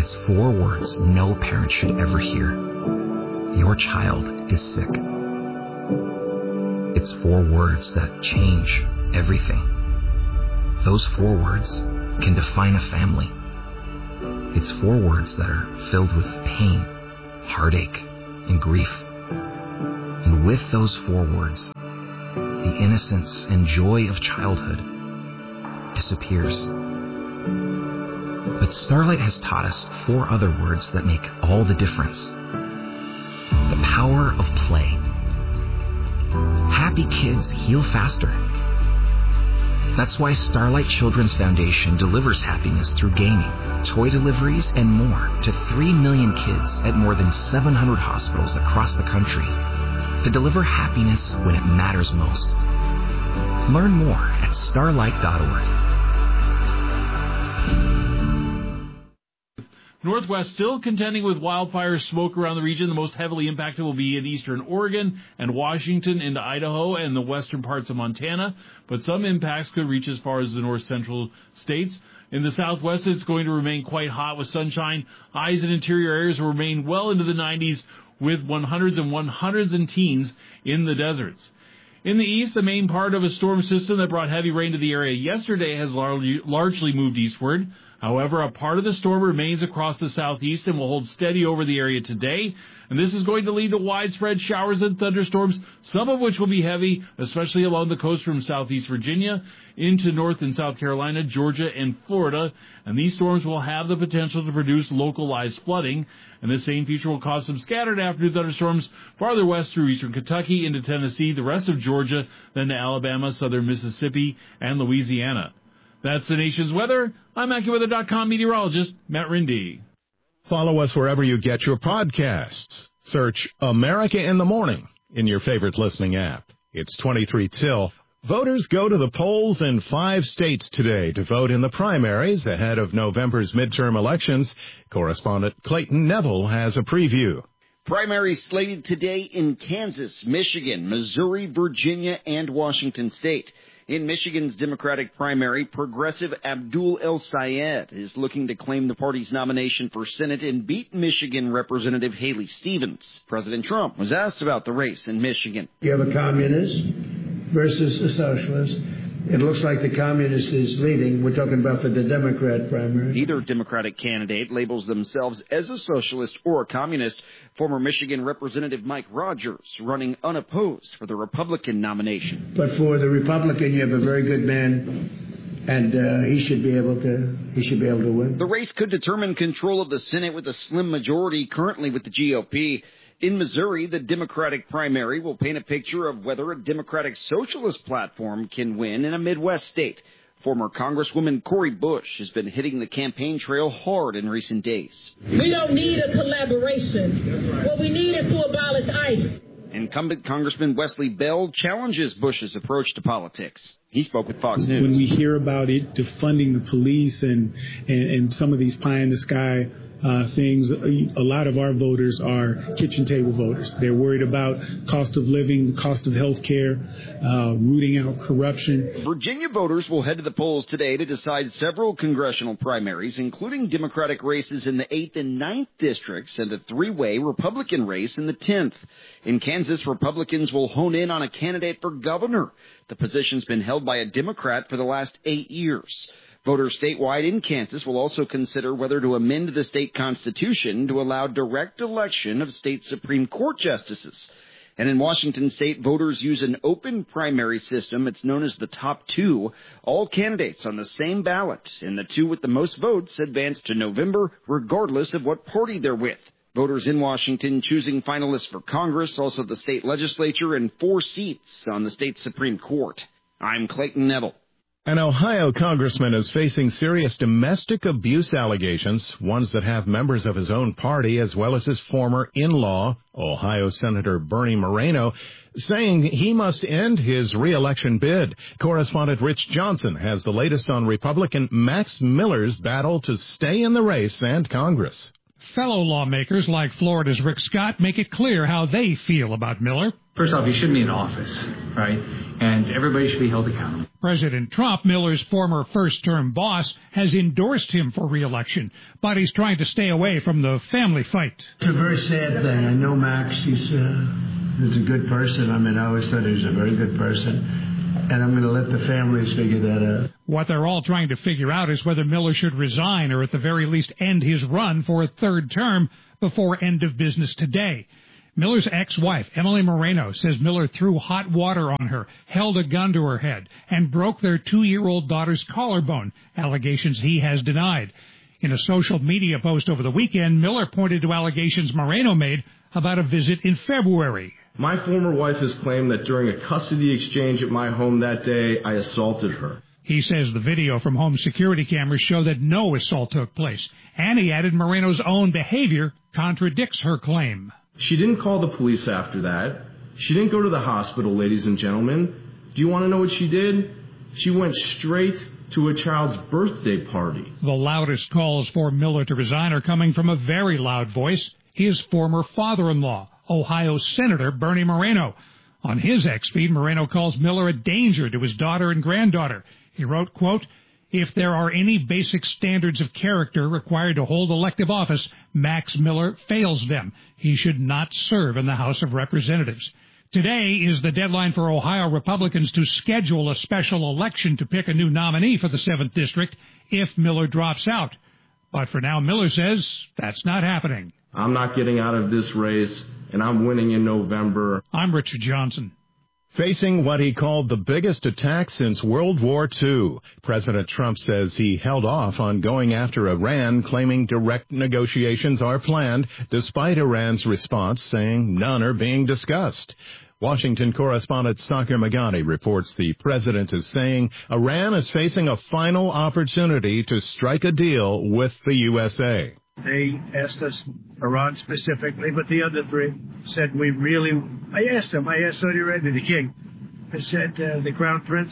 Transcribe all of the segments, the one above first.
It's 4 words no parent should ever hear. Your child is sick. It's 4 words that change everything. Those 4 words can define a family. It's 4 words that are filled with pain, heartache, and grief. And with those 4 words, the innocence and joy of childhood disappears. But Starlight has taught us 4 other words that make all the difference. The power of play. Happy kids heal faster. That's why Starlight Children's Foundation delivers happiness through gaming, toy deliveries, and more to 3 million kids at more than 700 hospitals across the country to deliver happiness when it matters most. Learn more at starlight.org. Northwest still contending with wildfire smoke around the region. The most heavily impacted will be in eastern Oregon and Washington into Idaho and the western parts of Montana, but some impacts could reach as far as the north central states. In the southwest, it's going to remain quite hot with sunshine. Highs in interior areas will remain well into the 90s with 100s and teens in the deserts. In the east, the main part of a storm system that brought heavy rain to the area yesterday has largely moved eastward. However, a part of the storm remains across the southeast and will hold steady over the area today. And this is going to lead to widespread showers and thunderstorms, some of which will be heavy, especially along the coast from southeast Virginia into North and South Carolina, Georgia, and Florida. And these storms will have the potential to produce localized flooding. And this same feature will cause some scattered afternoon thunderstorms farther west through eastern Kentucky into Tennessee, the rest of Georgia, then to Alabama, southern Mississippi, and Louisiana. That's the nation's weather. I'm AccuWeather.com meteorologist Matt Rindy. Follow us wherever you get your podcasts. Search America in the Morning in your favorite listening app. It's 23 till. Voters go to the polls in 5 states today to vote in the primaries ahead of November's midterm elections. Correspondent Clayton Neville has a preview. Primaries slated today in Kansas, Michigan, Missouri, Virginia, and Washington State. In Michigan's Democratic primary, progressive Abdul El Sayed is looking to claim the party's nomination for Senate and beat Michigan Representative Haley Stevens. President Trump was asked about the race in Michigan. You have a communist versus a socialist. It looks like the communist is leading. We're talking about for the Democrat primary. Neither Democratic candidate labels themselves as a socialist or a communist. Former Michigan Representative Mike Rogers running unopposed for the Republican nomination. But for the Republican, you have a very good man, and he should be able to win. The race could determine control of the Senate with a slim majority currently with the GOP. In Missouri, the Democratic primary will paint a picture of whether a Democratic socialist platform can win in a Midwest state. Former Congresswoman Cori Bush has been hitting the campaign trail hard in recent days. We don't need a collaboration. What we need is to abolish ICE. Incumbent Congressman Wesley Bell challenges Bush's approach to politics. He spoke with Fox News. When we hear about it defunding the police and some of these pie-in-the-sky things, a lot of our voters are kitchen table voters. They're worried about cost of living, cost of health care, rooting out corruption. Virginia voters will head to the polls today to decide several congressional primaries, including Democratic races in the 8th and 9th districts and a 3-way Republican race in the 10th. In Kansas, Republicans will hone in on a candidate for governor. The position's been held by a Democrat for the last 8 years. Voters statewide in Kansas will also consider whether to amend the state constitution to allow direct election of state Supreme Court justices. And in Washington state, voters use an open primary system. It's known as the top 2. All candidates on the same ballot, and the 2 with the most votes advance to November, regardless of what party they're with. Voters in Washington choosing finalists for Congress, also the state legislature, and 4 seats on the state Supreme Court. I'm Clayton Neville. An Ohio congressman is facing serious domestic abuse allegations, ones that have members of his own party as well as his former in-law, Ohio Senator Bernie Moreno, saying he must end his re-election bid. Correspondent Rich Johnson has the latest on Republican Max Miller's battle to stay in the race and Congress. Fellow lawmakers like Florida's Rick Scott make it clear how they feel about Miller. First off, he shouldn't be in office, right? And everybody should be held accountable. President Trump, Miller's former first-term boss, has endorsed him for re-election, but he's trying to stay away from the family fight. It's a very sad thing. I know Max. He's a good person. I mean, I always thought he was a very good person. And I'm going to let the families figure that out. What they're all trying to figure out is whether Miller should resign or at the very least end his run for a third term before end of business today. Miller's ex-wife, Emily Moreno, says Miller threw hot water on her, held a gun to her head, and broke their 2-year-old daughter's collarbone, allegations he has denied. In a social media post over the weekend, Miller pointed to allegations Moreno made about a visit in February. My former wife has claimed that during a custody exchange at my home that day, I assaulted her. He says the video from home security cameras show that no assault took place, and he added Moreno's own behavior contradicts her claim. She didn't call the police after that. She didn't go to the hospital, ladies and gentlemen. Do you want to know what she did? She went straight to a child's birthday party. The loudest calls for Miller to resign are coming from a very loud voice, his former father-in-law, Ohio Senator Bernie Moreno. On his X feed, Moreno calls Miller a danger to his daughter and granddaughter. He wrote, quote, "If there are any basic standards of character required to hold elective office, Max Miller fails them. He should not serve in the House of Representatives." Today is the deadline for Ohio Republicans to schedule a special election to pick a new nominee for the 7th District if Miller drops out. But for now, Miller says that's not happening. I'm not getting out of this race, and I'm winning in November. I'm Richard Johnson. Facing what he called the biggest attack since World War II, President Trump says he held off on going after Iran, claiming direct negotiations are planned, despite Iran's response saying none are being discussed. Washington correspondent Sakir Magani reports the president is saying Iran is facing a final opportunity to strike a deal with the USA. They asked us, Iran specifically, but the other three said I asked Saudi Arabia, the king, I said, the crown prince,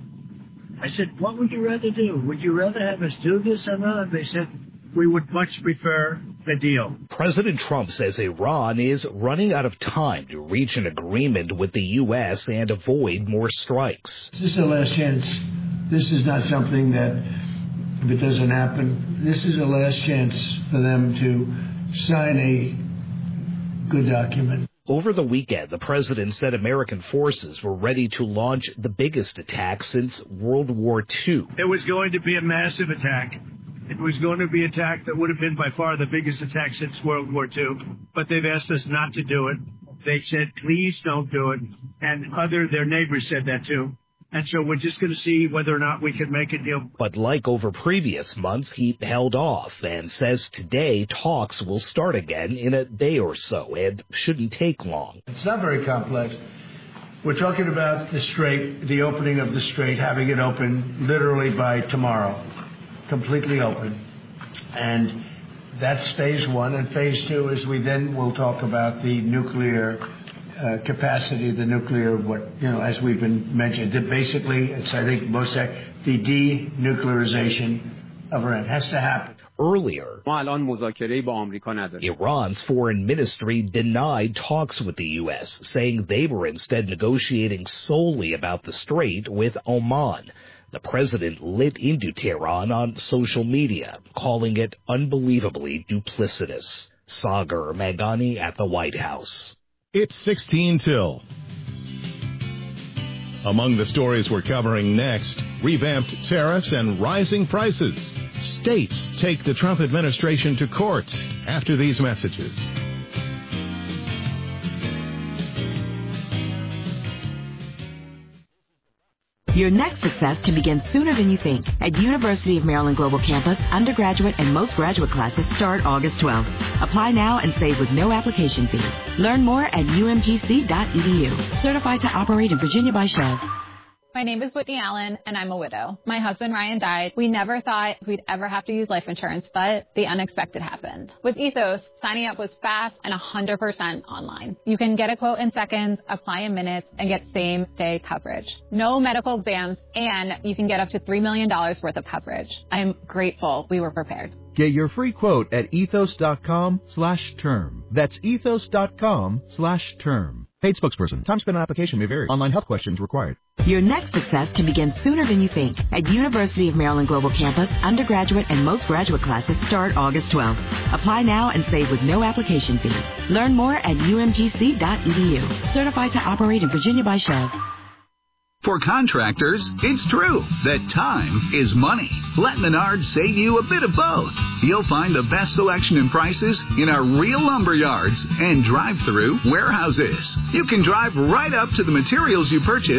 I said, what would you rather do? Would you rather have us do this or not? They said, we would much prefer a deal. President Trump says Iran is running out of time to reach an agreement with the U.S. and avoid more strikes. This is the last chance. This is not something that, if it doesn't happen, this is the last chance for them to sign a good document. Over the weekend, the president said American forces were ready to launch the biggest attack since World War II. It was going to be a massive attack. It was going to be an attack that would have been by far the biggest attack since World War II. But they've asked us not to do it. They said, please don't do it. And their neighbors said that too. And so we're just going to see whether or not we can make a deal. But like over previous months, he held off and says today talks will start again in a day or so and shouldn't take long. It's not very complex. We're talking about the strait, the opening of the strait, having it open literally by tomorrow, completely open. And that's phase one. And phase two is we'll talk about the nuclear capacity, the nuclear, as we've been mentioned, that basically, it's, I think, the denuclearization of Iran has to happen. Earlier, Iran's foreign ministry denied talks with the U.S., saying they were instead negotiating solely about the strait with Oman. The president lit into Tehran on social media, calling it unbelievably duplicitous. Sagar Magani at the White House. It's 16 till. Among the stories we're covering next, revamped tariffs and rising prices. States take the Trump administration to court after these messages. Your next success can begin sooner than you think. At University of Maryland Global Campus, undergraduate and most graduate classes start August 12th. Apply now and save with no application fee. Learn more at umgc.edu. Certified to operate in Virginia by Chev. My name is Whitney Allen, and I'm a widow. My husband, Ryan, died. We never thought we'd ever have to use life insurance, but the unexpected happened. With Ethos, signing up was fast and 100% online. You can get a quote in seconds, apply in minutes, and get same-day coverage. No medical exams, and you can get up to $3 million worth of coverage. I'm grateful we were prepared. Get your free quote at ethos.com/term. That's ethos.com/term. Paid spokesperson. Time spent on application may vary. Online health questions required. Your next success can begin sooner than you think. At University of Maryland Global Campus, undergraduate and most graduate classes start August 12th. Apply now and save with no application fee. Learn more at umgc.edu. Certified to operate in Virginia by Chev. For contractors, it's true that time is money. Let Menards save you a bit of both. You'll find the best selection and prices in our real lumber yards and drive-through warehouses. You can drive right up to the materials you purchase